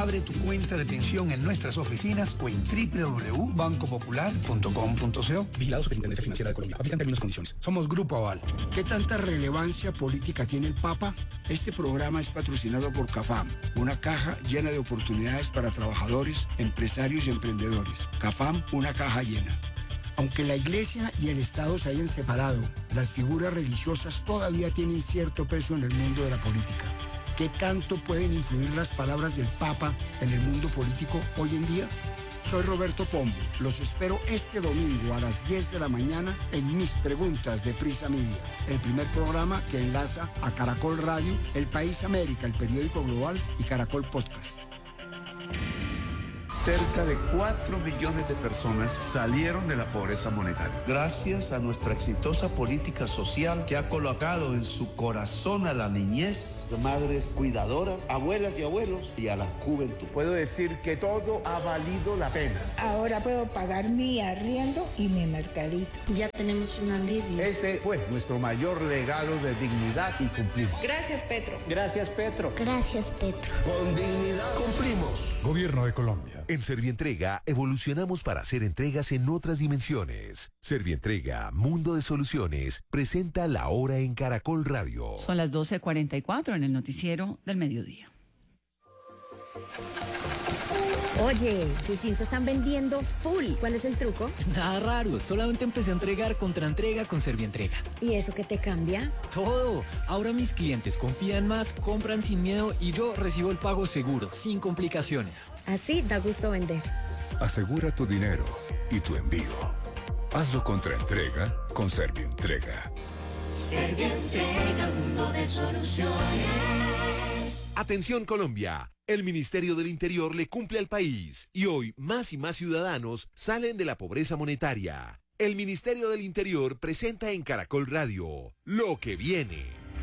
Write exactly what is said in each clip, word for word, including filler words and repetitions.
Abre tu cuenta de pensión en nuestras oficinas o en doble u doble u doble u punto banco popular punto com punto co. Vigilado Superintendencia Financiera de Colombia. Aplican términos y condiciones. Somos Grupo Aval. ¿Qué tanta relevancia política tiene el Papa? Este programa es patrocinado por CAFAM, una caja llena de oportunidades para trabajadores, empresarios y emprendedores. CAFAM, una caja llena. Aunque la Iglesia y el Estado se hayan separado, las figuras religiosas todavía tienen cierto peso en el mundo de la política. ¿Qué tanto pueden influir las palabras del Papa en el mundo político hoy en día? Soy Roberto Pombo. Los espero este domingo a las diez de la mañana en Mis Preguntas de Prisa Media, el primer programa que enlaza a Caracol Radio, El País América, el periódico global y Caracol Podcast. Cerca de cuatro millones de personas salieron de la pobreza monetaria, gracias a nuestra exitosa política social que ha colocado en su corazón a la niñez, a madres cuidadoras, abuelas y abuelos y a la juventud. Puedo decir que todo ha valido la pena. Ahora puedo pagar mi arriendo y mi mercadito. Ya tenemos un alivio. Ese fue nuestro mayor legado de dignidad y cumplimos. Gracias, Petro. Gracias, Petro. Gracias, Petro. Con dignidad cumplimos. Gobierno de Colombia. En Servientrega evolucionamos para hacer entregas en otras dimensiones. Servientrega, Mundo de Soluciones, presenta La Hora en Caracol Radio. Son las doce cuarenta y cuatro en el noticiero del mediodía. Oye, tus jeans se están vendiendo full. ¿Cuál es el truco? Nada raro, solamente empecé a entregar contra entrega con Servientrega. ¿Y eso qué te cambia? Todo. Ahora mis clientes confían más, compran sin miedo y yo recibo el pago seguro, sin complicaciones. Así da gusto vender. Asegura tu dinero y tu envío. Hazlo contra entrega con Servientrega. Servientrega, Mundo de Soluciones. Atención Colombia, el Ministerio del Interior le cumple al país y hoy más y más ciudadanos salen de la pobreza monetaria. El Ministerio del Interior presenta en Caracol Radio Lo que viene.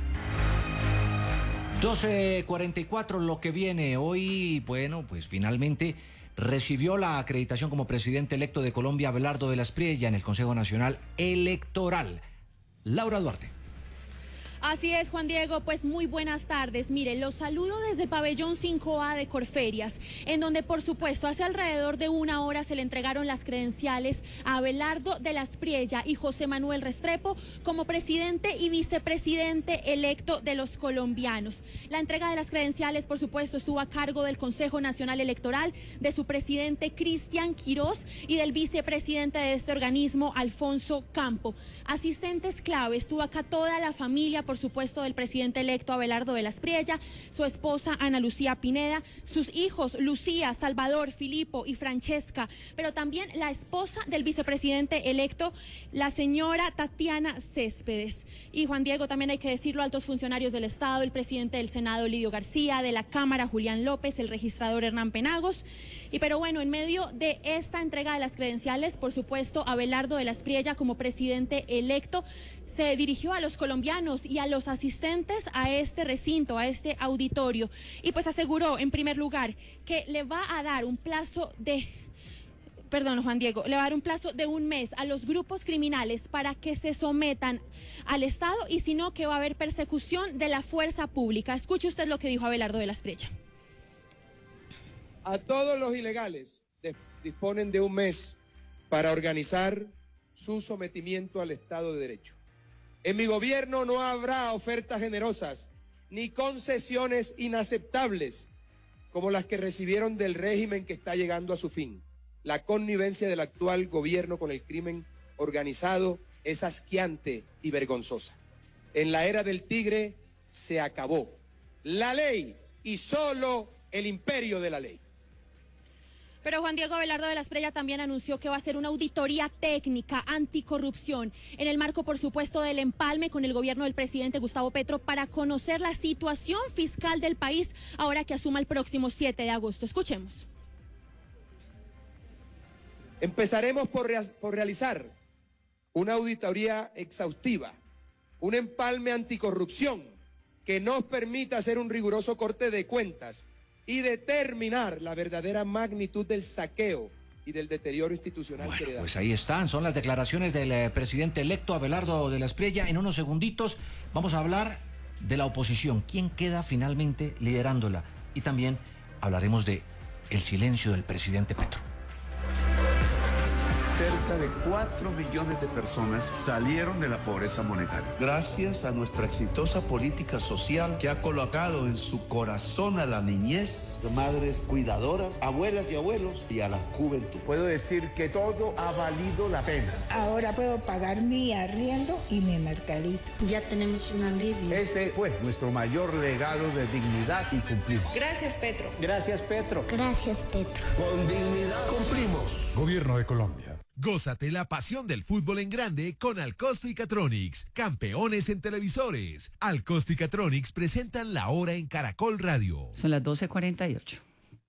doce cuarenta y cuatro, Lo que viene. Hoy, bueno, pues finalmente recibió la acreditación como presidente electo de Colombia Abelardo de la Espriella en el Consejo Nacional Electoral. Laura Duarte. Así es, Juan Diego, pues muy buenas tardes. Mire, los saludo desde el pabellón cinco A de Corferias, en donde por supuesto hace alrededor de una hora se le entregaron las credenciales a Abelardo de la Espriella y José Manuel Restrepo como presidente y vicepresidente electo de los colombianos. La entrega de las credenciales, por supuesto, estuvo a cargo del Consejo Nacional Electoral, de su presidente Cristian Quirós y del vicepresidente de este organismo, Alfonso Campo. Asistentes clave, estuvo acá toda la familia, por supuesto, del presidente electo Abelardo de la Espriella, su esposa Ana Lucía Pineda, sus hijos Lucía, Salvador, Filipo y Francesca, pero también la esposa del vicepresidente electo, la señora Tatiana Céspedes. Y Juan Diego, también hay que decirlo, altos funcionarios del Estado, el presidente del Senado Lidio García, de la Cámara Julián López, el registrador Hernán Penagos. Y pero bueno, en medio de esta entrega de las credenciales, por supuesto, Abelardo de la Espriella como presidente electo se dirigió a los colombianos y a los asistentes a este recinto, a este auditorio, y pues aseguró, en primer lugar, que le va a dar un plazo de... Perdón, Juan Diego, le va a dar un plazo de un mes a los grupos criminales para que se sometan al Estado y si no, que va a haber persecución de la fuerza pública. Escuche usted lo que dijo Abelardo de la Espriella. A todos los ilegales disponen de un mes para organizar su sometimiento al Estado de Derecho. En mi gobierno no habrá ofertas generosas ni concesiones inaceptables como las que recibieron del régimen que está llegando a su fin. La connivencia del actual gobierno con el crimen organizado es asqueante y vergonzosa. En la era del tigre se acabó la ley y solo el imperio de la ley. Pero Juan Diego Abelardo de la Espriella también anunció que va a hacer una auditoría técnica anticorrupción en el marco, por supuesto, del empalme con el gobierno del presidente Gustavo Petro para conocer la situación fiscal del país ahora que asuma el próximo siete de agosto. Escuchemos. Empezaremos por, rea por realizar una auditoría exhaustiva, un empalme anticorrupción que nos permita hacer un riguroso corte de cuentas y determinar la verdadera magnitud del saqueo y del deterioro institucional bueno, que le da. Pues ahí están, son las declaraciones del eh, presidente electo Abelardo de la Espriella. En unos segunditos vamos a hablar de la oposición, quién queda finalmente liderándola, y también hablaremos de el silencio del presidente Petro. Cerca de cuatro millones de personas salieron de la pobreza monetaria. Gracias a nuestra exitosa política social que ha colocado en su corazón a la niñez, madres cuidadoras, abuelas y abuelos y a la juventud. Puedo decir que todo ha valido la pena. Ahora puedo pagar mi arriendo y mi mercadito. Ya tenemos un alivio. Ese fue nuestro mayor legado de dignidad y cumplimos. Gracias, Petro. Gracias, Petro. Gracias, Petro. Con dignidad cumplimos. Gobierno de Colombia. Gózate la pasión del fútbol en grande con Alcosto y Catronics, campeones en televisores. Alcosto y Catronics presentan La Hora en Caracol Radio. Son las doce cuarenta y ocho.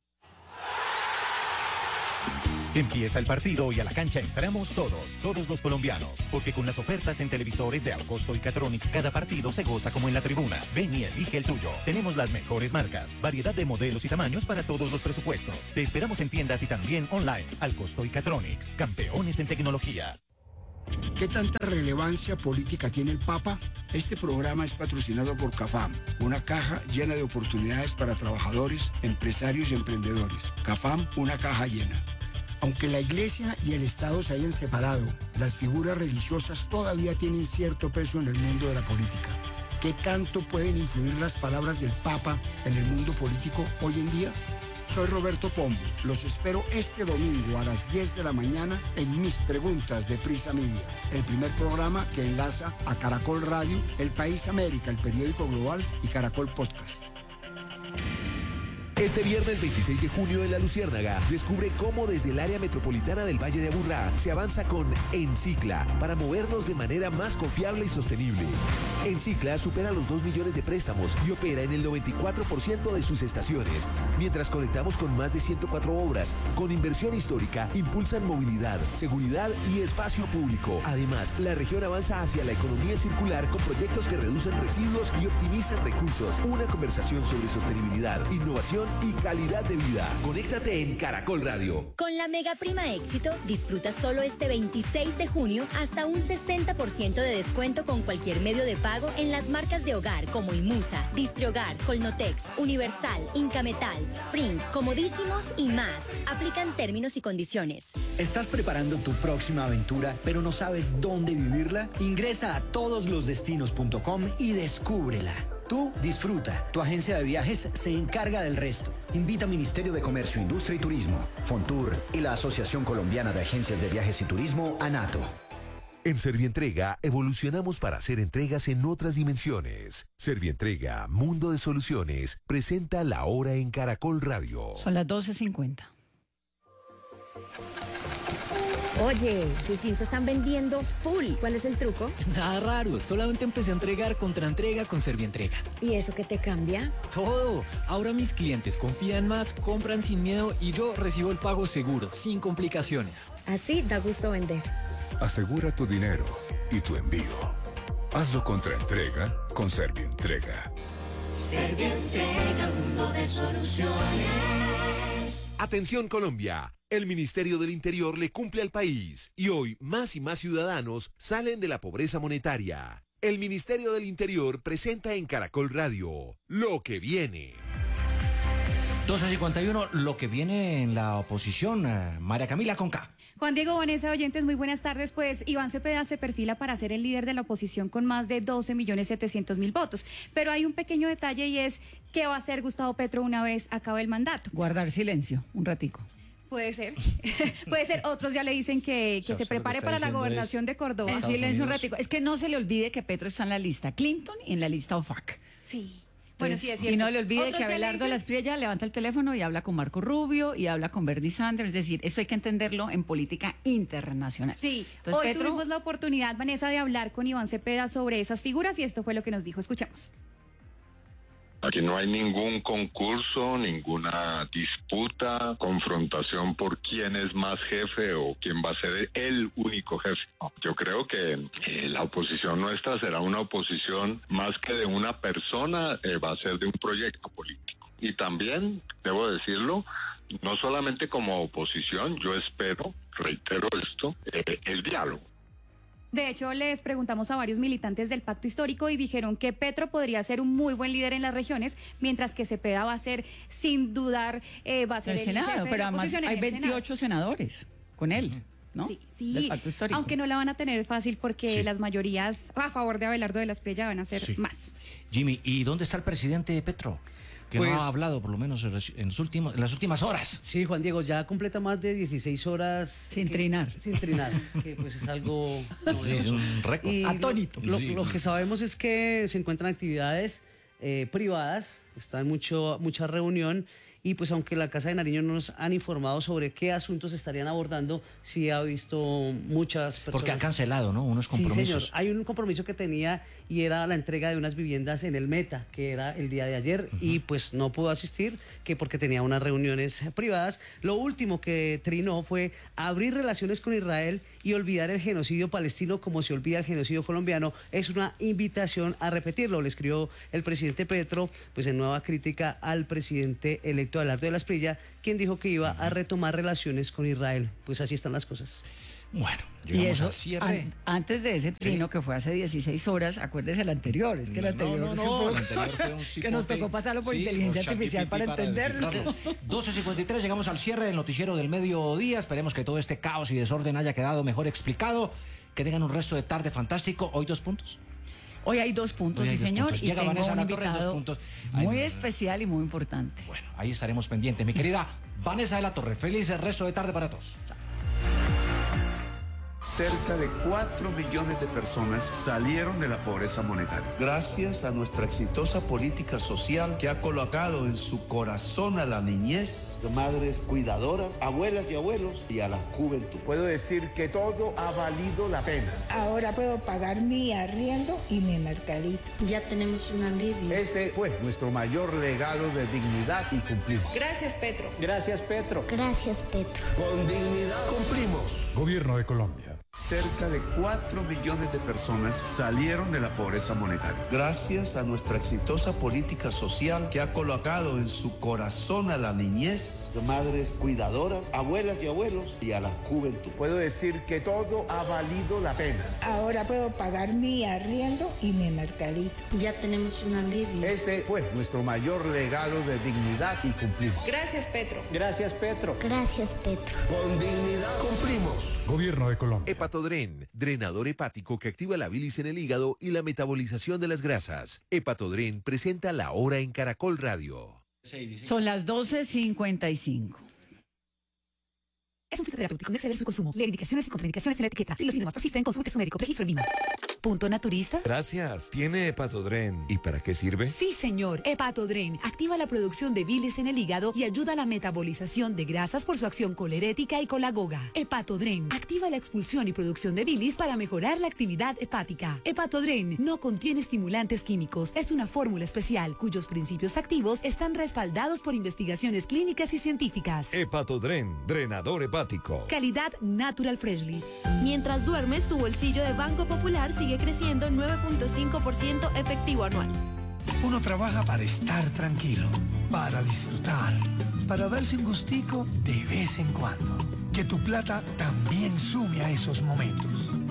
Empieza el partido y a la cancha entramos todos, todos los colombianos, porque con las ofertas en televisores de Alcosto y Catronics cada partido se goza como en la tribuna. Ven y elige el tuyo. Tenemos las mejores marcas, variedad de modelos y tamaños para todos los presupuestos. Te esperamos en tiendas y también online. Alcosto y Catronics, campeones en tecnología. ¿Qué tanta relevancia política tiene el Papa? Este programa es patrocinado por CAFAM, una caja llena de oportunidades para trabajadores, empresarios y emprendedores. CAFAM, una caja llena. Aunque la Iglesia y el Estado se hayan separado, las figuras religiosas todavía tienen cierto peso en el mundo de la política. ¿Qué tanto pueden influir las palabras del Papa en el mundo político hoy en día? Soy Roberto Pombo. Los espero este domingo a las diez de la mañana en Mis Preguntas de Prisa Media, el primer programa que enlaza a Caracol Radio, El País América, el periódico global y Caracol Podcast. Este viernes veintiséis de junio en La Luciérnaga, descubre cómo desde el área metropolitana del Valle de Aburrá se avanza con Encicla para movernos de manera más confiable y sostenible. Encicla supera los dos millones de préstamos y opera en el noventa y cuatro por ciento de sus estaciones, mientras conectamos con más de ciento cuatro obras, con inversión histórica, impulsan movilidad, seguridad y espacio público. Además, la región avanza hacia la economía circular con proyectos que reducen residuos y optimizan recursos. Una conversación sobre sostenibilidad, innovación y calidad de vida. Conéctate en Caracol Radio. Con la Mega Prima Éxito, disfruta solo este veintiséis de junio hasta un sesenta por ciento de descuento con cualquier medio de pago en las marcas de hogar como Imusa, Distrihogar, Colnotex, Universal, Incametal, Spring, Comodísimos y más. Aplican términos y condiciones. ¿Estás preparando tu próxima aventura, pero no sabes dónde vivirla? Ingresa a todos los destinos punto com y descúbrela. Tú disfruta, tu agencia de viajes se encarga del resto. Invita Ministerio de Comercio, Industria y Turismo, Fontur y la Asociación Colombiana de Agencias de Viajes y Turismo, ANATO. En Servientrega evolucionamos para hacer entregas en otras dimensiones. Servientrega, Mundo de Soluciones, presenta La Hora en Caracol Radio. Son las doce cincuenta. Oye, tus jeans se están vendiendo full. ¿Cuál es el truco? Nada raro, solamente empecé a entregar contra entrega con Servientrega. ¿Y eso qué te cambia? Todo. Ahora mis clientes confían más, compran sin miedo y yo recibo el pago seguro, sin complicaciones. Así da gusto vender. Asegura tu dinero y tu envío. Hazlo contra entrega con Servientrega. Servientrega, mundo de soluciones. Atención Colombia, el Ministerio del Interior le cumple al país y hoy más y más ciudadanos salen de la pobreza monetaria. El Ministerio del Interior presenta en Caracol Radio Lo que viene. doce cincuenta y uno, lo que viene en la oposición, eh, María Camila Conca. Juan Diego, Vanessa, oyentes, muy buenas tardes. Pues Iván Cepeda se perfila para ser el líder de la oposición con más de doce millones setecientos mil votos. Pero hay un pequeño detalle y es ¿qué va a hacer Gustavo Petro una vez acabe el mandato? Guardar silencio, un ratico. Puede ser. Puede ser. Otros ya le dicen que, que se prepare para la gobernación de Córdoba. En silencio un ratico. Es que no se le olvide que Petro está en la lista Clinton y en la lista O F A C. Sí. Bueno, sí, es cierto. Y no le olvide Otros que Abelardo Las Priella levanta el teléfono y habla con Marco Rubio y habla con Bernie Sanders. Es decir, esto hay que entenderlo en política internacional. Sí, entonces, hoy Petro... tuvimos la oportunidad, Vanessa, de hablar con Iván Cepeda sobre esas figuras y esto fue lo que nos dijo. Escuchemos. Aquí no hay ningún concurso, ninguna disputa, confrontación por quién es más jefe o quién va a ser el único jefe. No, yo creo que eh, la oposición nuestra será una oposición más que de una persona, eh, va a ser de un proyecto político. Y también, debo decirlo, no solamente como oposición, yo espero, reitero esto, eh, el diálogo. De hecho, les preguntamos a varios militantes del Pacto Histórico y dijeron que Petro podría ser un muy buen líder en las regiones, mientras que Cepeda va a ser, sin dudar, eh, va a ser el, el Senado, jefe de pero la además oposición en hay el veintiocho Senado. senadores con él. ¿No? Sí, sí. Del Pacto Histórico. Aunque no la van a tener fácil porque Sí. las mayorías a favor de Abelardo de la Espriella van a ser Sí. más. Jimmy, ¿y dónde está el presidente Petro? Que Pues- no ha hablado, por lo menos en, las- en los últimos- en las últimas horas. Sí, Juan Diego, ya completa más de dieciséis horas. Sin que- trinar. Sin trinar, que pues es algo Sí, es novedoso. un récord. Y lo- Atónito. Lo, Sí, lo sí. que sabemos es que se encuentran actividades eh, privadas, está en mucho, mucha reunión, y pues aunque la Casa de Nariño no nos han informado sobre qué asuntos estarían abordando, sí ha visto muchas personas. Porque ha cancelado, ¿no? Unos Sí, compromisos. señor. Hay un compromiso que tenía y era la entrega de unas viviendas en el Meta, que era el día de ayer, y pues no pudo asistir, que porque tenía unas reuniones privadas. Lo último que trinó fue abrir relaciones con Israel y olvidar el genocidio palestino como se olvida el genocidio colombiano. Es una invitación a repetirlo, le escribió el presidente Petro, pues en nueva crítica al presidente electo Abelardo de la Espriella, quien dijo que iba a retomar relaciones con Israel. Pues así están las cosas. Bueno, Y llegamos eso, al cierre. an- antes de ese trino que fue hace dieciséis horas, acuérdese el anterior, es que el No, anterior, no, sí no, fue- el anterior fue un que nos cipote. tocó pasarlo por Sí, inteligencia por artificial para ChatGPT entenderlo. descifrarlo. doce cincuenta y tres, llegamos al cierre del noticiero del mediodía. Esperemos que todo este caos y desorden haya quedado mejor explicado. Que tengan un resto de tarde fantástico. Hoy dos puntos. Hoy hay dos puntos, Hoy hay sí dos señor, puntos. y Llega tengo Vanessa un Latorre en dos invitado puntos. muy Ay, especial y muy importante. Bueno, ahí estaremos pendientes. Mi querida Vanessa de la Torre, feliz resto de tarde para todos. Cerca de cuatro millones de personas salieron de la pobreza monetaria. Gracias a nuestra exitosa política social que ha colocado en su corazón a la niñez, de madres cuidadoras, abuelas y abuelos y a la juventud. Puedo decir que todo ha valido la pena. Ahora puedo pagar mi arriendo y mi mercadito. Ya tenemos un alivio. Ese fue nuestro mayor legado de dignidad y cumplimos. Gracias, Petro. Gracias, Petro. Gracias, Petro. Con dignidad cumplimos. Gobierno de Colombia. Cerca de cuatro millones de personas salieron de la pobreza monetaria. Gracias a nuestra exitosa política social que ha colocado en su corazón a la niñez, de madres cuidadoras, abuelas y abuelos y a la juventud. Puedo decir que todo ha valido la pena. Ahora puedo pagar mi arriendo y mi mercadito. Ya tenemos un alivio. Ese fue nuestro mayor legado de dignidad y cumplimos. Gracias, Petro. Gracias, Petro. Gracias, Petro. Con dignidad cumplimos. Gobierno de Colombia. Hepatodren, drenador hepático que activa la bilis en el hígado y la metabolización de las grasas. Hepatodren presenta La Hora en Caracol Radio. Son las doce cincuenta y cinco. Es un fitoterapéutico, no exceder su consumo. Leer indicaciones y contraindicaciones en la etiqueta. Si los síntomas persisten, consulte su médico. Registro en Lima. ¿Punto naturista? Gracias. ¿Tiene Hepatodren? ¿Y para qué sirve? Sí, señor. Hepatodren activa la producción de bilis en el hígado y ayuda a la metabolización de grasas por su acción colerética y colagoga. Hepatodren activa la expulsión y producción de bilis para mejorar la actividad hepática. Hepatodren no contiene estimulantes químicos. Es una fórmula especial cuyos principios activos están respaldados por investigaciones clínicas y científicas. Hepatodren, drenador hepático. Calidad Natural Freshly. Mientras duermes, tu bolsillo de Banco Popular sigue creciendo en nueve punto cinco por ciento efectivo anual. Uno trabaja para estar tranquilo, para disfrutar, para darse un gustico de vez en cuando. Que tu plata también sume a esos momentos.